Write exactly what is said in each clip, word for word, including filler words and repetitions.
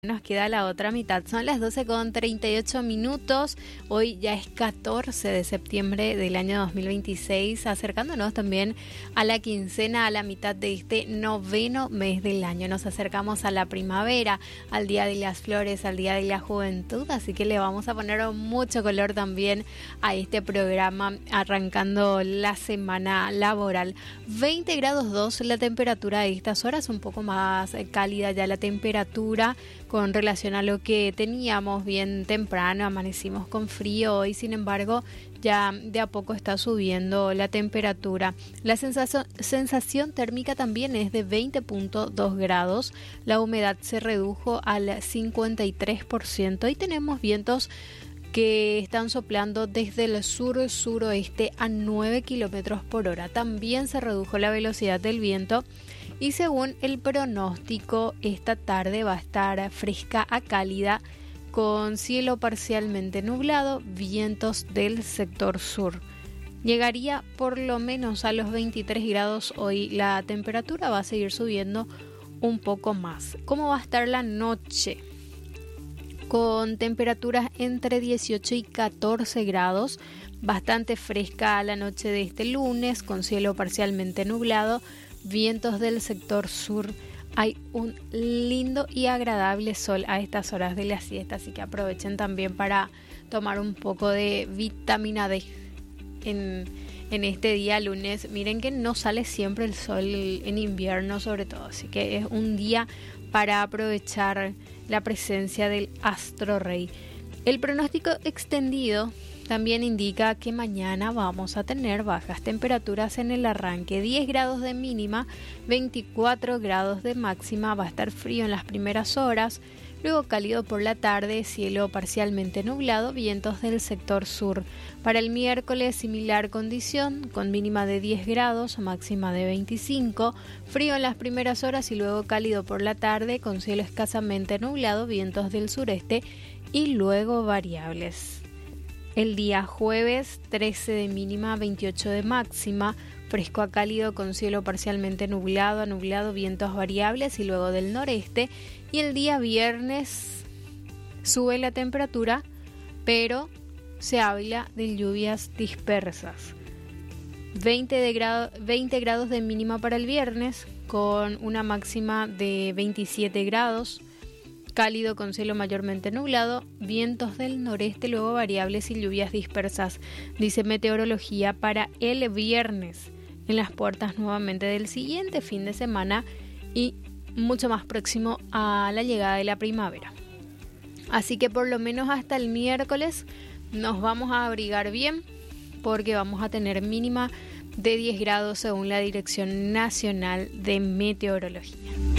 Nos queda la otra mitad. Son las doce con treinta y ocho minutos. Hoy ya es catorce de septiembre del año dos mil veintiséis, acercándonos también a la quincena, a la mitad de este noveno mes del año. Nos acercamos a la primavera, al Día de las Flores, al Día de la Juventud, así que le vamos a poner mucho color también a este programa, arrancando la semana laboral. veinte grados dos la temperatura de estas horas, un poco más cálida ya la temperatura con relación a lo que teníamos bien temprano. Amanecimos con frío hoy, sin embargo ya de a poco está subiendo la temperatura. La sensación, sensación térmica también es de veinte punto dos grados, la humedad se redujo al cincuenta y tres por ciento y tenemos vientos que están soplando desde el sur-suroeste a nueve kilómetros por hora. También se redujo la velocidad del viento y según el pronóstico, esta tarde va a estar fresca a cálida con cielo parcialmente nublado, vientos del sector sur. Llegaría por lo menos a los veintitrés grados hoy. La temperatura va a seguir subiendo un poco más. ¿Cómo va a estar la noche? Con temperaturas entre dieciocho y catorce grados, bastante fresca la noche de este lunes, con cielo parcialmente nublado, vientos del sector sur. Hay un lindo y agradable sol a estas horas de la siesta, así que aprovechen también para tomar un poco de vitamina D en, en este día lunes. Miren que no sale siempre el sol en invierno sobre todo, así que es un día para aprovechar la presencia del astro rey. El pronóstico extendido también indica que mañana vamos a tener bajas temperaturas en el arranque, diez grados de mínima, veinticuatro grados de máxima, va a estar frío en las primeras horas, luego cálido por la tarde, cielo parcialmente nublado, vientos del sector sur. Para el miércoles similar condición, con mínima de diez grados, máxima de veinticinco, frío en las primeras horas y luego cálido por la tarde, con cielo escasamente nublado, vientos del sureste y luego variables. El día jueves, trece de mínima, veintiocho de máxima, fresco a cálido con cielo parcialmente nublado, a nublado, vientos variables y luego del noreste. Y el día viernes sube la temperatura, pero se habla de lluvias dispersas. veinte, de grado, veinte grados de mínima para el viernes, con una máxima de veintisiete grados. Cálido con cielo mayormente nublado, vientos del noreste, luego variables y lluvias dispersas, dice meteorología para el viernes, en las puertas nuevamente del siguiente fin de semana y mucho más próximo a la llegada de la primavera. Así que por lo menos hasta el miércoles nos vamos a abrigar bien, porque vamos a tener mínima de diez grados según la Dirección Nacional de Meteorología.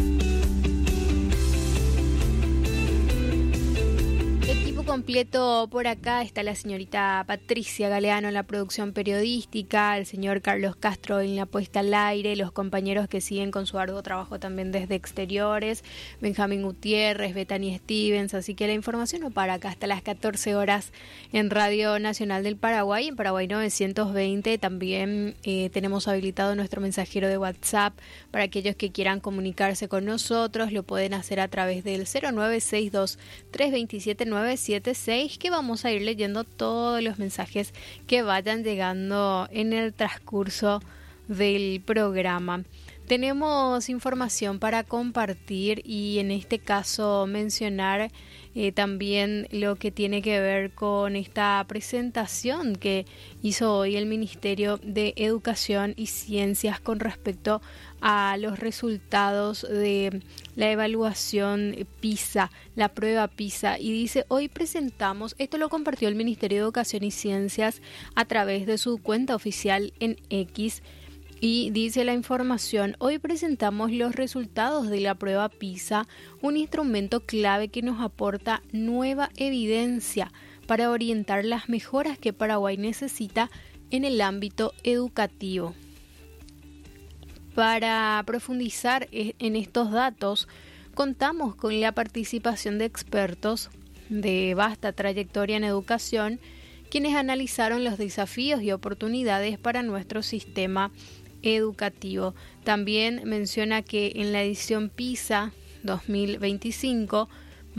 Completo por acá está la señorita Patricia Galeano en la producción periodística, el señor Carlos Castro en la puesta al aire, los compañeros que siguen con su arduo trabajo también desde exteriores, Benjamín Gutiérrez, Betany Stevens, así que la información no para acá hasta las catorce horas en Radio Nacional del Paraguay, en Paraguay novecientos veinte. También eh, tenemos habilitado nuestro mensajero de WhatsApp para aquellos que quieran comunicarse con nosotros, lo pueden hacer a través del cero nueve seis dos tres dos siete nueve siete seis, que vamos a ir leyendo todos los mensajes que vayan llegando en el transcurso del programa. Tenemos información para compartir y en este caso mencionar eh, también lo que tiene que ver con esta presentación que hizo hoy el Ministerio de Educación y Ciencias con respecto a los resultados de la evaluación PISA, la prueba PISA, y dice: hoy presentamos, esto lo compartió el Ministerio de Educación y Ciencias a través de su cuenta oficial en X, y dice la información: hoy presentamos los resultados de la prueba PISA, un instrumento clave que nos aporta nueva evidencia para orientar las mejoras que Paraguay necesita en el ámbito educativo. Para profundizar en estos datos, contamos con la participación de expertos de vasta trayectoria en educación, quienes analizaron los desafíos y oportunidades para nuestro sistema educativo. También menciona que en la edición PISA dos mil veinticinco